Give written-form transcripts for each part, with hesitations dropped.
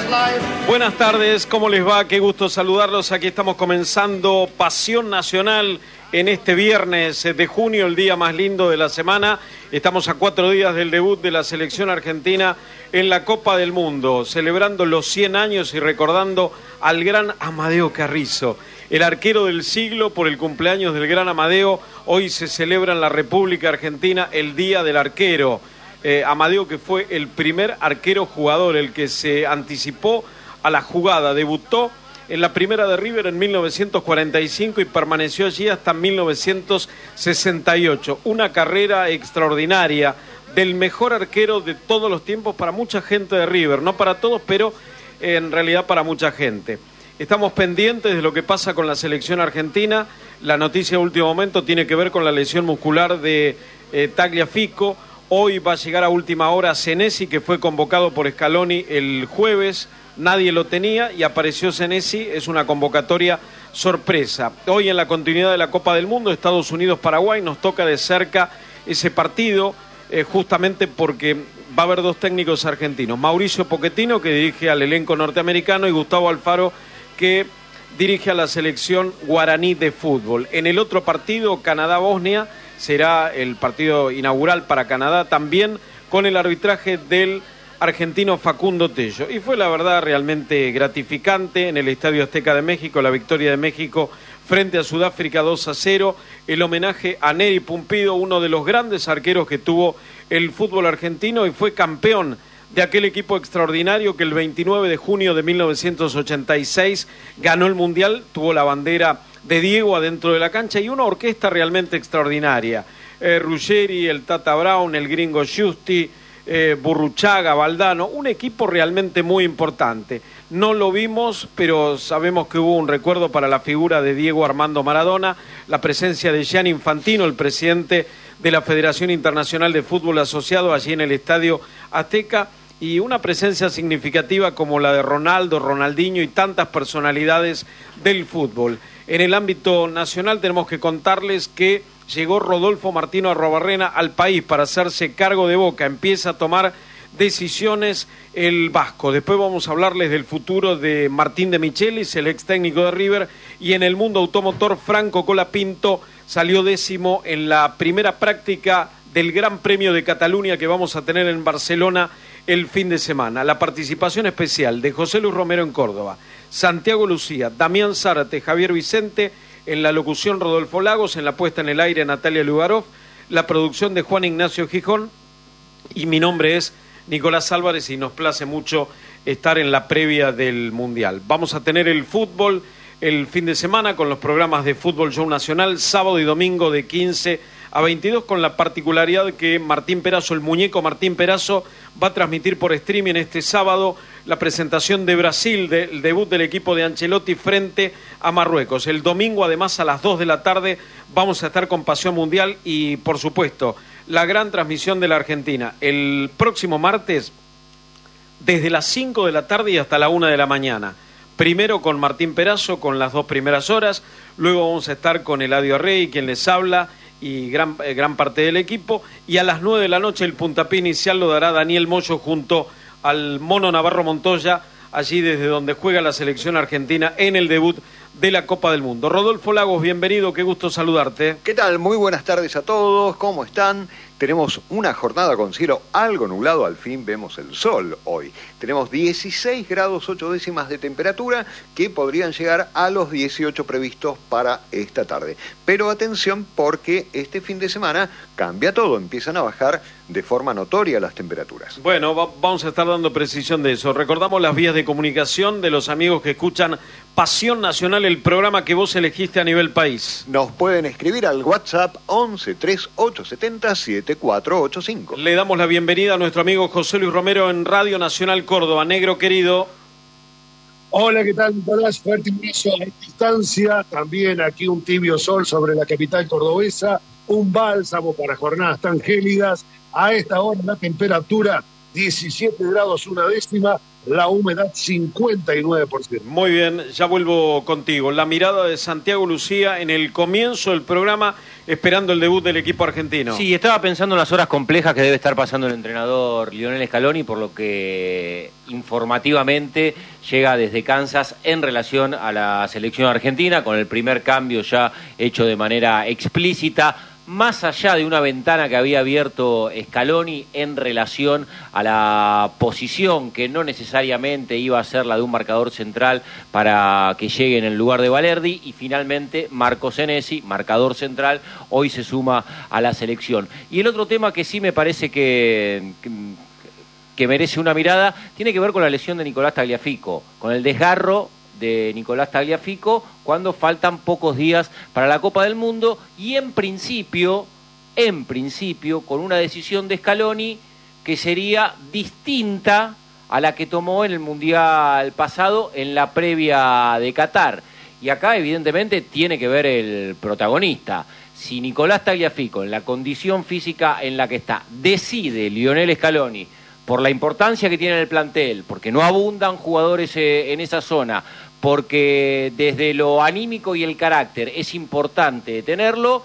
Buenas tardes, ¿cómo les va? Qué gusto saludarlos. Aquí estamos comenzando Pasión Nacional en este viernes de junio, el día más lindo de la semana. Estamos a 4 días del debut de la selección argentina en la Copa del Mundo, celebrando los 100 años y recordando al gran Amadeo Carrizo, el arquero del siglo por el cumpleaños del gran Amadeo. Hoy se celebra en la República Argentina el Día del Arquero. Amadeo, que fue el primer arquero jugador, el que se anticipó a la jugada, debutó en la primera de River en 1945 y permaneció allí hasta 1968. Una carrera extraordinaria del mejor arquero de todos los tiempos para mucha gente de River, no para todos, pero en realidad para mucha gente. Estamos pendientes de lo que pasa con la selección argentina. La noticia de último momento tiene que ver con la lesión muscular de Tagliafico. Hoy va a llegar a última hora Senesi, que fue convocado por Scaloni el jueves. Nadie lo tenía y apareció Senesi. Es una convocatoria sorpresa. Hoy, en la continuidad de la Copa del Mundo, Estados Unidos-Paraguay, nos toca de cerca ese partido, justamente porque va a haber dos técnicos argentinos. Mauricio Pochettino, que dirige al elenco norteamericano, y Gustavo Alfaro, que dirige a la selección guaraní de fútbol. En el otro partido, Canadá-Bosnia, será el partido inaugural para Canadá, también con el arbitraje del argentino Facundo Tello. Y fue, la verdad, realmente gratificante en el Estadio Azteca de México, la victoria de México frente a Sudáfrica 2-0, el homenaje a Neri Pumpido, uno de los grandes arqueros que tuvo el fútbol argentino y fue campeón de aquel equipo extraordinario que el 29 de junio de 1986 ganó el Mundial, tuvo la bandera de Diego adentro de la cancha y una orquesta realmente extraordinaria. Ruggeri, el Tata Brown, el gringo Giusti, Burruchaga, Valdano, un equipo realmente muy importante. No lo vimos, pero sabemos que hubo un recuerdo para la figura de Diego Armando Maradona, la presencia de Gianni Infantino, el presidente de la Federación Internacional de Fútbol Asociado, allí en el Estadio Azteca, y una presencia significativa como la de Ronaldo, Ronaldinho y tantas personalidades del fútbol. En el ámbito nacional tenemos que contarles que llegó Rodolfo Martino Arrobarrena al país para hacerse cargo de Boca, empieza a tomar decisiones el vasco. Después vamos a hablarles del futuro de Martín de Michelis, el ex técnico de River, y en el mundo automotor, Franco Colapinto salió 10º en la primera práctica del Gran Premio de Cataluña que vamos a tener en Barcelona el fin de semana. La participación especial de José Luis Romero en Córdoba, Santiago Lucía, Damián Zárate, Javier Vicente, en la locución Rodolfo Lagos, en la puesta en el aire Natalia Lugarov, la producción de Juan Ignacio Gijón, y mi nombre es Nicolás Álvarez y nos place mucho estar en la previa del Mundial. Vamos a tener el fútbol el fin de semana con los programas de Fútbol Show Nacional, sábado y domingo de 15 a 22, con la particularidad que Martín Perazo, el muñeco Martín Perazo, va a transmitir por streaming este sábado la presentación de Brasil, del debut del equipo de Ancelotti frente a Marruecos. El domingo, además, a las 2 de la tarde, vamos a estar con Pasión Mundial y, por supuesto, la gran transmisión de la Argentina. El próximo martes, desde las 5 de la tarde y hasta la 1 de la mañana. Primero con Martín Perazo, con las 2 primeras horas. Luego vamos a estar con Eladio Rey, quien les habla, y gran parte del equipo. Y a las 9 de la noche el puntapié inicial lo dará Daniel Moyo junto al Mono Navarro Montoya, allí desde donde juega la selección argentina en el debut de la Copa del Mundo. Rodolfo Lagos, bienvenido, qué gusto saludarte. ¿Qué tal? Muy buenas tardes a todos, ¿cómo están? Tenemos una jornada con cielo algo nublado, al fin vemos el sol hoy. Tenemos 16 grados 8 décimas de temperatura que podrían llegar a los 18 previstos para esta tarde. Pero atención, porque este fin de semana cambia todo, empiezan a bajar de forma notoria las temperaturas. Bueno, vamos a estar dando precisión de eso. Recordamos las vías de comunicación de los amigos que escuchan Pasión Nacional, el programa que vos elegiste a nivel país. Nos pueden escribir al WhatsApp 11 3870 7485. Le damos la bienvenida a nuestro amigo José Luis Romero en Radio Nacional Córdoba. Negro querido. Hola, ¿qué tal, Nicolás? Fuerte abrazo a distancia. También aquí un tibio sol sobre la capital cordobesa. Un bálsamo para jornadas tan gélidas. A esta hora la temperatura 17 grados 1 décima. la humedad 59%. Muy bien, ya vuelvo contigo. La mirada de Santiago Lucía en el comienzo del programa, esperando el debut del equipo argentino. Sí, estaba pensando en las horas complejas que debe estar pasando el entrenador Lionel Scaloni, por lo que informativamente llega desde Kansas en relación a la selección argentina, con el primer cambio ya hecho de manera explícita, más allá de una ventana que había abierto Scaloni en relación a la posición que no necesariamente iba a ser la de un marcador central para que llegue en el lugar de Balerdi, y finalmente Marco Senesi, marcador central, hoy se suma a la selección. Y el otro tema que sí me parece que merece una mirada tiene que ver con la lesión de Nicolás Tagliafico, con el desgarro de Nicolás Tagliafico cuando faltan pocos días para la Copa del Mundo, y en principio con una decisión de Scaloni que sería distinta a la que tomó en el Mundial pasado en la previa de Qatar. Y acá evidentemente tiene que ver el protagonista. Si Nicolás Tagliafico, en la condición física en la que está, decide Lionel Scaloni, por la importancia que tiene el plantel, porque no abundan jugadores en esa zona, porque desde lo anímico y el carácter es importante tenerlo,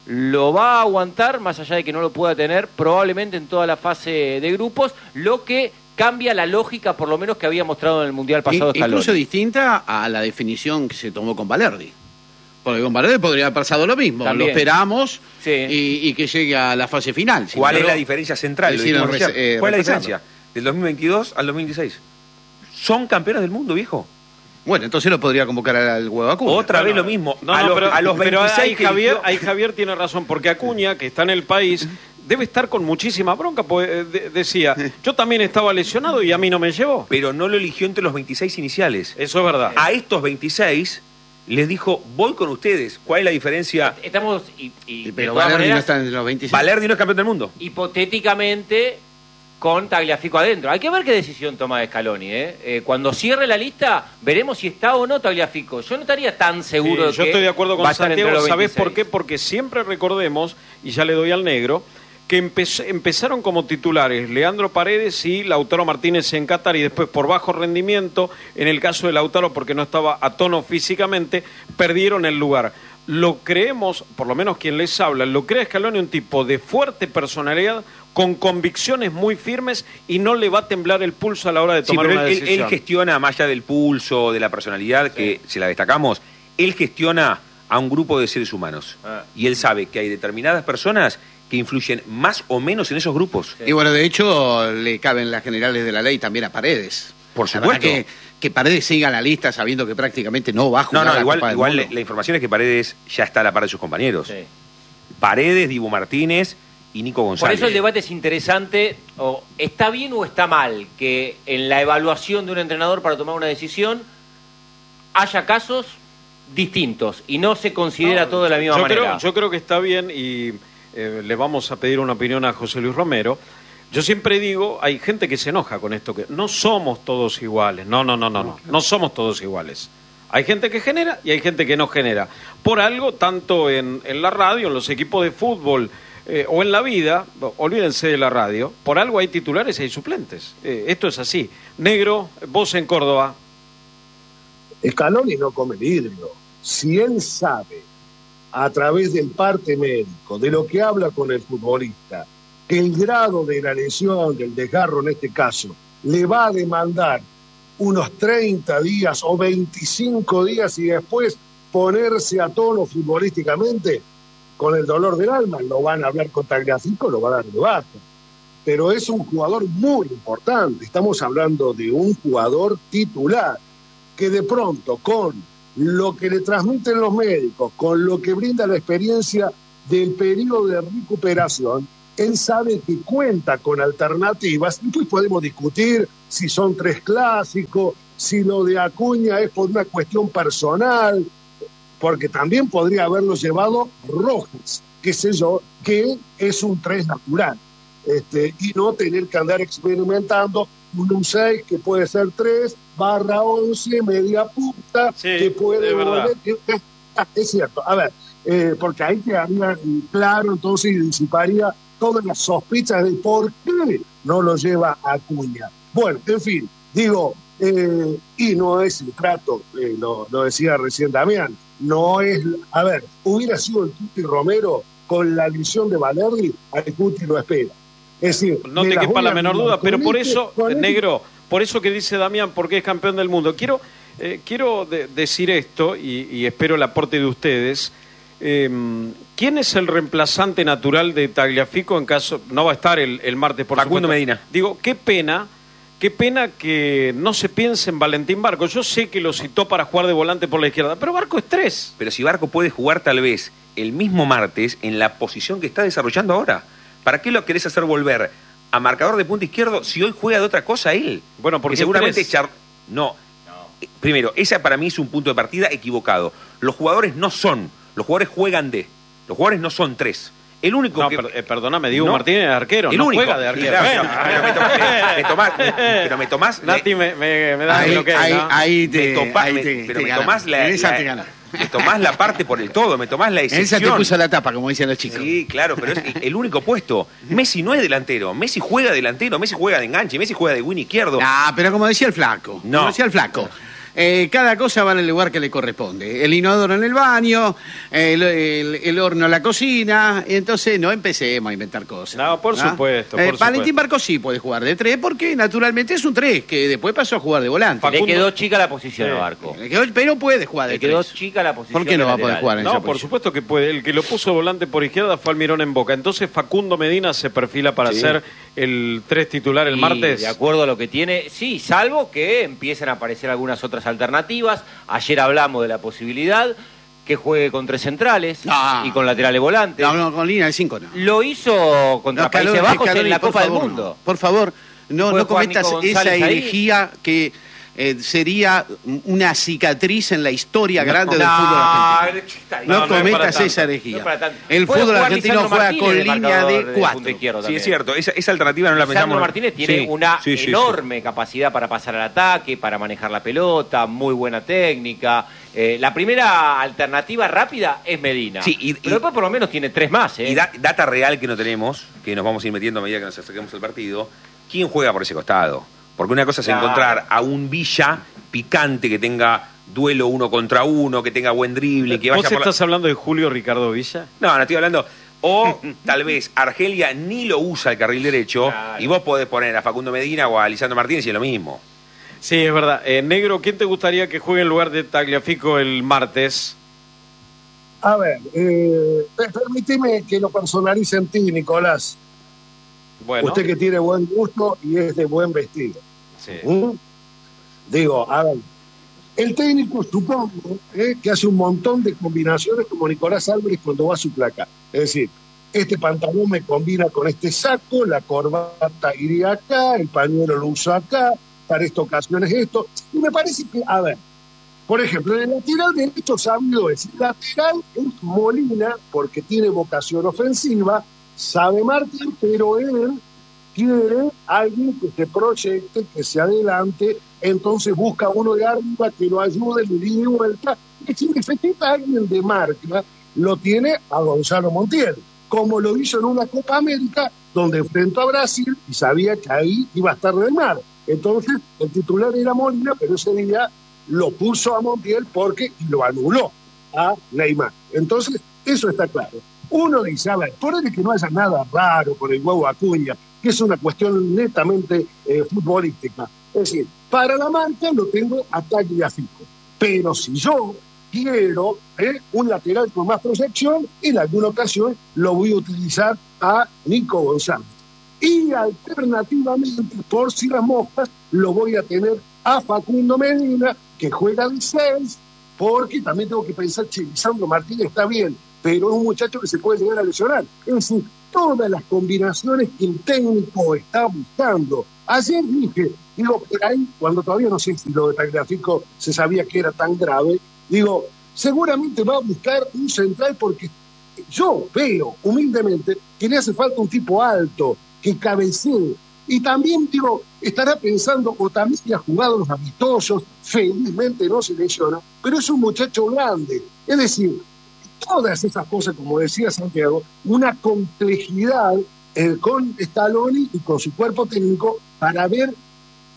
lo va a aguantar, más allá de que no lo pueda tener probablemente en toda la fase de grupos, lo que cambia la lógica, por lo menos, que había mostrado en el Mundial pasado Scaloni. Incluso distinta a la definición que se tomó con Balerdi. Porque con Balerdi podría haber pasado lo mismo. También. Lo esperamos, sí, y que llegue a la fase final. ¿Cuál es la diferencia central? ¿Cuál es la diferencia del 2022 al 2016? Son campeones del mundo, viejo. Bueno, entonces lo podría convocar al huevo Acuña. Otra vez lo mismo. A los 26 pero ahí Javier tiene razón, porque Acuña, que está en el país, debe estar con muchísima bronca, porque decía, yo también estaba lesionado y a mí no me llevó. Pero no lo eligió entre los 26 iniciales. Eso es verdad. A estos 26... les dijo, voy con ustedes. ¿Cuál es la diferencia? Estamos... pero Balerdi no está en los 26. Balerdi no es campeón del mundo. Hipotéticamente, con Tagliafico adentro. Hay que ver qué decisión toma Scaloni. Cuando cierre la lista, veremos si está o no Tagliafico. Yo no estaría tan seguro de que... Yo estoy de acuerdo con Santiago. ¿Sabés por qué? Porque siempre recordemos, y ya le doy al negro, que empezaron como titulares Leandro Paredes y Lautaro Martínez en Qatar, y después por bajo rendimiento, en el caso de Lautaro porque no estaba a tono físicamente, perdieron el lugar. Lo creemos, por lo menos quien les habla, lo cree Scaloni un tipo de fuerte personalidad, con convicciones muy firmes, y no le va a temblar el pulso a la hora de tomar una decisión. Él gestiona, más allá del pulso, de la personalidad, que se la destacamos, él gestiona a un grupo de seres humanos. Y él sabe que hay determinadas personas que influyen más o menos en esos grupos. Y bueno, de hecho, le caben las generales de la ley también a Paredes. Por supuesto. Que Paredes siga la lista sabiendo que prácticamente no va a jugar la Copa del Mundo. La información es que Paredes ya está a la par de sus compañeros. Sí. Paredes, Dibu Martínez y Nico González. Por eso el debate es interesante. ¿Está bien o está mal que en la evaluación de un entrenador para tomar una decisión haya casos distintos y no se considera todo de la misma manera? Yo creo que está bien, y le vamos a pedir una opinión a José Luis Romero. Yo siempre digo, hay gente que se enoja con esto, que no somos todos iguales. No somos todos iguales. Hay gente que genera y hay gente que no genera. Por algo, tanto en la radio, en los equipos de fútbol o en la vida, olvídense de la radio, por algo hay titulares y hay suplentes. Esto es así. Negro, vos en Córdoba. Scaloni no come vidrio. Si él sabe, a través del parte médico, de lo que habla con el futbolista, que el grado de la lesión, del desgarro en este caso, le va a demandar unos 30 días o 25 días y después ponerse a tono futbolísticamente, con el dolor del alma, lo van a hablar con Tagliafico, lo van a dar de baja. Pero es un jugador muy importante, estamos hablando de un jugador titular, que de pronto, con lo que le transmiten los médicos, con lo que brinda la experiencia del periodo de recuperación, él sabe que cuenta con alternativas, y pues podemos discutir si son 3 clásicos, si lo de Acuña es por una cuestión personal, porque también podría haberlo llevado Rojas, qué sé yo, que es un 3 natural, y no tener que andar experimentando un 6 que puede ser 3/11, media punta, sí, que puede volver. Es cierto, a ver, porque ahí quedaría claro, entonces, y disiparía todas las sospechas de por qué no lo lleva Acuña. Bueno, en fin, Digo, y no es el trato, lo decía recién Damián, no es, a ver, hubiera sido el Cuti Romero con la lesión de Valerdi, al Cuti lo espera. Es decir, no te quepa la menor duda, pero por eso, Negro, por eso que dice Damián, porque es campeón del mundo. Quiero decir esto, y espero el aporte de ustedes. ¿Quién es el reemplazante natural de Tagliafico en caso... No va a estar el martes, por Facundo supuesto. Medina. Digo, qué pena que no se piense en Valentín Barco. Yo sé que lo citó para jugar de volante por la izquierda, pero Barco es 3. Pero si Barco puede jugar tal vez el mismo martes en la posición que está desarrollando ahora, ¿para qué lo querés hacer volver a marcador de punta izquierdo si hoy juega de otra cosa él? Bueno, porque seguramente No. Primero, ese para mí es un punto de partida equivocado. Los jugadores no son, los jugadores juegan de. Los jugadores no son 3. El único no, que... perdóname, Diego Martínez es arquero, el no único. juega de arquero. Pero me tomás... Nati me da lo que me tomás la parte por el todo, me tomás la excepción. Esa te puso la tapa, como dicen los chicos. Sí, claro, pero es el único puesto. Messi no es delantero, Messi juega delantero, Messi juega de enganche, Messi juega de win izquierdo. Pero como decía el flaco, cada cosa va en el lugar que le corresponde. El inodoro en el baño, el horno en la cocina. Entonces no empecemos a inventar cosas. No, por supuesto. Valentín Barco sí puede jugar de 3 porque naturalmente es un 3 que después pasó a jugar de volante. Facundo... Le quedó chica la posición a Barco. Pero puede jugar de 3. Le quedó chica la posición. ¿Por qué no va a poder jugar en esa posición? Por supuesto que puede. El que lo puso volante por izquierda fue Almirón en Boca. Entonces Facundo Medina se perfila para ser el 3 titular el martes. De acuerdo a lo que tiene, sí, salvo que empiecen a aparecer algunas otras alternativas. Ayer hablamos de la posibilidad que juegue con 3 centrales y con laterales volantes. No, con línea de 5 no. Lo hizo contra Países Bajos en la Copa del Mundo. No. Por favor, no cometas esa herejía que sería una cicatriz en la historia grande del fútbol argentino. No cometas esa herejía. El fútbol argentino juega con línea de 4. Sí, es cierto. Esa alternativa no la pensamos. Martínez tiene una enorme capacidad para pasar al ataque, para manejar la pelota, muy buena técnica. La primera alternativa rápida es Medina. Pero después por lo menos tiene 3 más. Y data real que no tenemos, que nos vamos a ir metiendo a medida que nos acerquemos al partido. ¿Quién juega por ese costado? Porque una cosa es encontrar a un Villa picante que tenga duelo 1 contra 1, que tenga buen drible, que vaya. ¿Vos estás hablando de Julio Ricardo Villa? No estoy hablando. O tal vez Argelia ni lo usa el carril derecho y vos podés poner a Facundo Medina o a Lisandro Martínez y es lo mismo. Sí, es verdad. Negro, ¿quién te gustaría que juegue en lugar de Tagliafico el martes? A ver, permíteme que lo personalice en ti, Nicolás. Bueno. Usted que tiene buen gusto y es de buen vestido. Sí. Digo, a ver, el técnico supongo que hace un montón de combinaciones como Nicolás Álvarez cuando va a su placa. Es decir, este pantalón me combina con este saco, la corbata iría acá, el pañuelo lo uso acá, para esta ocasión es esto. Y me parece que, a ver, por ejemplo, en el lateral derecho sabido es lateral es Molina porque tiene vocación ofensiva, sabe Martín, pero él quiere alguien que se proyecte, que se adelante, entonces busca uno de arriba que lo ayude, le dé vuelta, y si necesita alguien de marca, lo tiene a Gonzalo Montiel, como lo hizo en una Copa América, donde enfrentó a Brasil y sabía que ahí iba a estar Neymar. Entonces, el titular era Molina, pero ese día lo puso a Montiel porque lo anuló a Neymar. Entonces, eso está claro. Uno dice, a ver, por el que no haya nada raro con el huevo Acuña, que es una cuestión netamente futbolística. Es decir, para la marca lo tengo a Tagliafico. Pero si yo quiero un lateral con más proyección, en alguna ocasión lo voy a utilizar a Nico González. Y alternativamente, por si las moscas, lo voy a tener a Facundo Medina, que juega de 6, porque también tengo que pensar, Lisandro Martínez está bien, pero es un muchacho que se puede llegar a lesionar. Es decir, todas las combinaciones que el técnico está buscando. Ayer digo, por ahí, cuando todavía no sé si lo de Tagliafico se sabía que era tan grave, digo, seguramente va a buscar un central porque yo veo, humildemente, que le hace falta un tipo alto, que cabecee. Y también, estará pensando, o también que ha jugado los amistosos, felizmente no se lesiona, pero es un muchacho grande. Es decir, todas esas cosas, como decía Santiago, una complejidad con Scaloni y con su cuerpo técnico para ver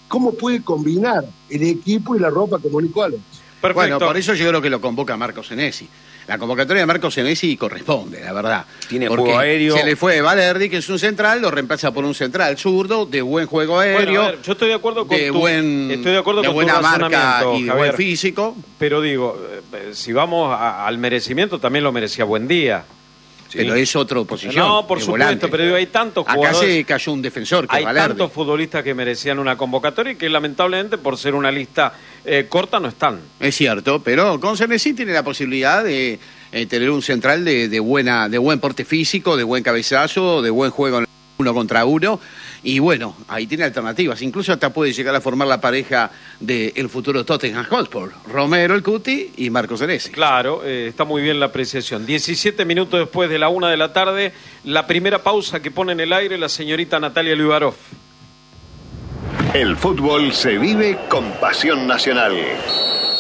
cómo puede combinar el equipo y la ropa como Nico Alex. Perfecto. Bueno, por eso yo creo que lo convoca Marco Senesi. La convocatoria de Marco Senesi corresponde, la verdad. Tiene juego aéreo. Se le fue Valerdi, que es un central, lo reemplaza por un central zurdo, de buen juego aéreo. Bueno, yo estoy de acuerdo con de buena marca y Javier, buen físico. Pero digo, si vamos al merecimiento, también lo merecía Buendía. ¿Sí? Pero es otra posición. No, por supuesto, volante. Pero digo, hay tantos jugadores. Acá se cayó un defensor que hay Valerdi. Tantos futbolistas que merecían una convocatoria y que lamentablemente por ser una lista corta no están. Es cierto, pero con Senesi tiene la posibilidad de tener un central de buen porte físico, de buen cabezazo, de buen juego en 1 contra 1. Y bueno, ahí tiene alternativas. Incluso hasta puede llegar a formar la pareja del futuro Tottenham Hotspur. Romero, el Cuti y Marco Senesi. Claro, está muy bien la apreciación. 17 minutos después de la 1 de la tarde, la primera pausa que pone en el aire la señorita Natalia Liubarov. El fútbol se vive con pasión nacional.